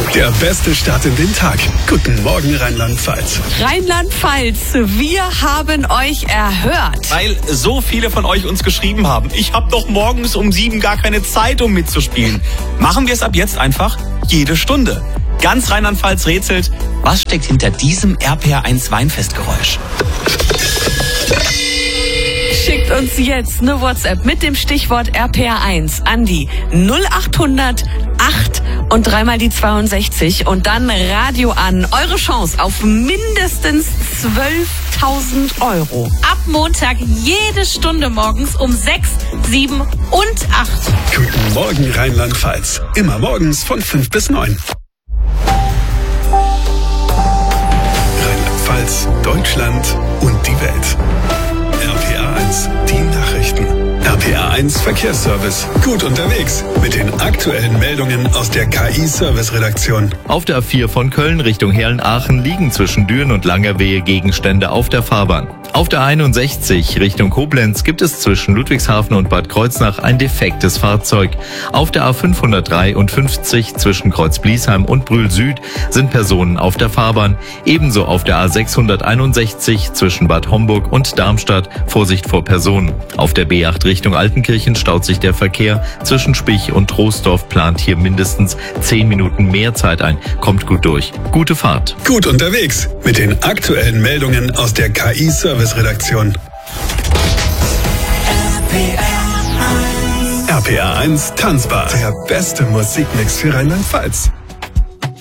Der beste Start in den Tag. Guten Morgen, Rheinland-Pfalz. Rheinland-Pfalz, wir haben euch erhört. Weil so viele von euch uns geschrieben haben, ich habe doch morgens um 7 gar keine Zeit, um mitzuspielen. Machen wir es ab jetzt einfach jede Stunde. Ganz Rheinland-Pfalz rätselt, was steckt hinter diesem RPR1 Weinfestgeräusch? Schickt uns jetzt eine WhatsApp mit dem Stichwort RPR1 an die 0800 8 und dreimal die 62 und dann Radio an. Eure Chance auf mindestens 12.000 Euro. Ab Montag jede Stunde morgens um 6, 7 und 8. Guten Morgen, Rheinland-Pfalz. Immer morgens von 5 bis 9. Rheinland-Pfalz, Deutschland und die Welt. RPR1, die Nachrichten. RPR1 Verkehrsservice. Gut unterwegs mit den aktuellen Meldungen aus der KI-Service-Redaktion. Auf der A4 von Köln Richtung Herrn-Aachen liegen zwischen Düren und Langerwehe Gegenstände auf der Fahrbahn. Auf der 61 Richtung Koblenz gibt es zwischen Ludwigshafen und Bad Kreuznach ein defektes Fahrzeug. Auf der A553 zwischen Kreuzbliesheim und Brühl Süd sind Personen auf der Fahrbahn. Ebenso auf der A661 zwischen Bad Homburg und Darmstadt Vorsicht vor Personen. Auf der B8 Richtung Altenkirchen staut sich der Verkehr. Zwischen Spich und Troisdorf plant hier mindestens 10 Minuten mehr Zeit ein. Kommt gut durch. Gute Fahrt. Gut unterwegs mit den aktuellen Meldungen aus der KI-Service-Redaktion. RPR1 Tanzbar. Der beste Musikmix für Rheinland-Pfalz.